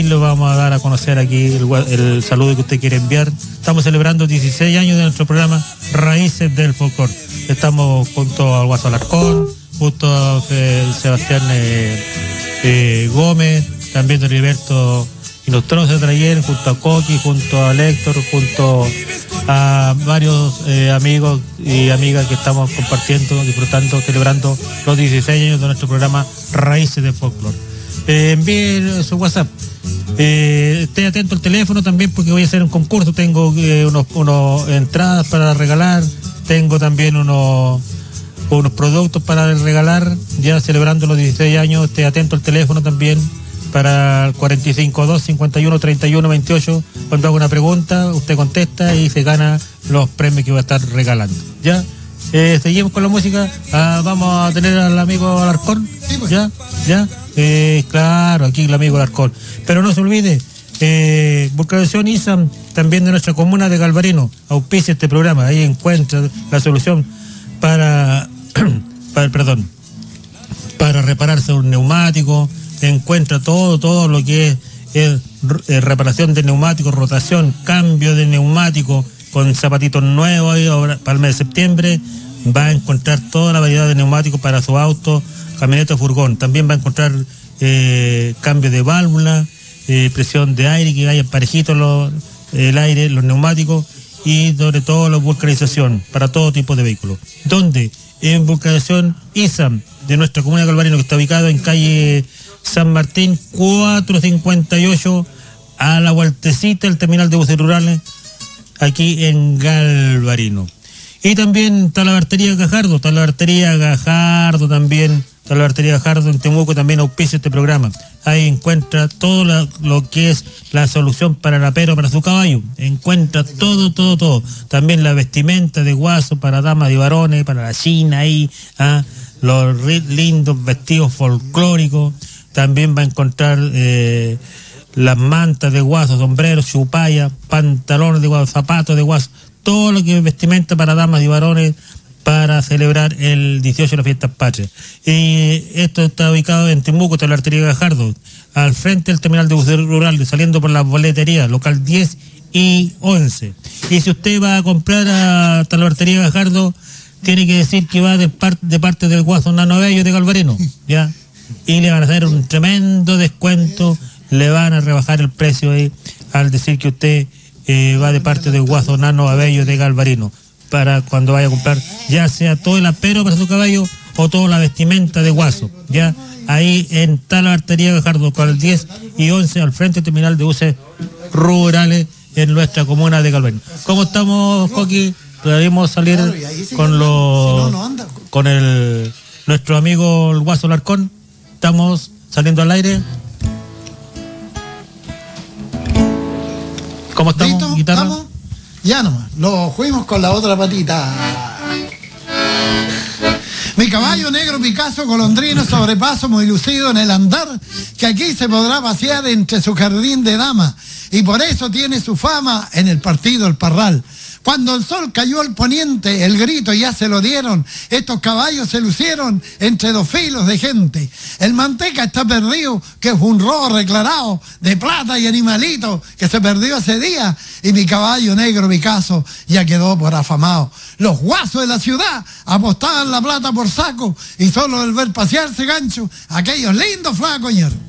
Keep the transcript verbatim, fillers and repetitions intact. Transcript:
le vamos a dar a conocer aquí el, el saludo que usted quiere enviar. Estamos celebrando dieciséis años de nuestro programa Raíces del Folclor. Estamos junto al Guaso Alarcón, junto a eh, Sebastián eh, eh, Gómez, también don Heriberto Inostroza de Trayer, junto a Coqui, junto a Héctor, junto a varios eh, amigos y amigas que estamos compartiendo, disfrutando, celebrando los dieciséis años de nuestro programa Raíces del Folclor. Eh, envíe su WhatsApp. Eh, esté atento al teléfono también porque voy a hacer un concurso. Tengo eh, unos, unos entradas para regalar. Tengo también unos, unos productos para regalar. Ya celebrando los dieciséis años. Esté atento al teléfono también para el cuatro cinco dos, cinco uno, tres uno dos ocho. Cuando hago una pregunta, usted contesta y se gana los premios que voy a estar regalando. ¿Ya? Eh, seguimos con la música. Ah, vamos a tener al amigo Alarcón. ¿Ya? ¿Ya? Eh, claro, aquí el amigo Alarcón. Pero no se olvide, eh, Vulcanización ISAM, también de nuestra comuna de Galvarino, auspicia este programa. Ahí encuentra la solución para, para perdón, para repararse un neumático. Encuentra todo, todo lo que es, es, es reparación de neumáticos, rotación, cambio de neumático con zapatitos nuevos. Ahí ahora, para el mes de septiembre va a encontrar toda la variedad de neumáticos para su auto, camioneta o furgón. También va a encontrar eh, cambio de válvula, eh, presión de aire, que vaya parejito los, el aire, los neumáticos, y sobre todo la vulcanización para todo tipo de vehículos. ¿Dónde? En Vulcanización ISAM de nuestra comuna de Galvarino, que está ubicado en calle San Martín cuatrocientos cincuenta y ocho, a la vueltecita del terminal de buses rurales, aquí en Galvarino. Y también está la Bartería Gajardo, está la Bartería Gajardo también, está la Bartería Gajardo en Temuco, también auspicia este programa. Ahí encuentra todo la, lo que es la solución para el apero, para su caballo. Encuentra todo, todo, todo. También la vestimenta de guaso para damas y varones, para la china ahí, ¿ah? Los lindos vestidos folclóricos. También va a encontrar eh, las mantas de guaso, sombreros, chupalla, pantalones de guaso, zapatos de guaso. Todo lo que es vestimenta para damas y varones para celebrar el dieciocho de las fiestas patrias. Y esto está ubicado en Temuco, está la Artería Gajardo, al frente del terminal de buses rural, saliendo por la boletería, local diez y once. Y si usted va a comprar a la Artería Gajardo, tiene que decir que va de, par de parte del Guaso Nano Bello de Galvarino, ¿ya? Y le van a hacer un tremendo descuento, le van a rebajar el precio ahí al decir que usted eh, va de parte del Guaso Nano Abello de Galvarino, para cuando vaya a comprar, ya sea todo el apero para su caballo o toda la vestimenta de guaso, ya ahí en Tala Artería Gajardo, con el diez y once al frente del terminal de buses rurales en nuestra comuna de Galvarino. ¿Cómo estamos, Coqui? Podríamos salir con los con el nuestro amigo el Guaso Alarcón. Estamos saliendo al aire. ¿Cómo estamos, ¿Listo? guitarra? ¿Estamos? Ya nomás, lo fuimos con la otra patita. Mi caballo negro Picasso, golondrino, sobrepaso muy lucido en el andar, que aquí se podrá pasear entre su jardín de dama, y por eso tiene su fama en el partido El Parral. Cuando el sol cayó al poniente, el grito ya se lo dieron, estos caballos se lucieron entre dos filos de gente. El Manteca está perdido, que es un robo declarado de plata y animalito que se perdió ese día, y mi caballo negro Picasso ya quedó por afamado. Los guasos de la ciudad apostaban la plata por saco, y solo el ver pasearse gancho, aquellos lindos flacos, ñero.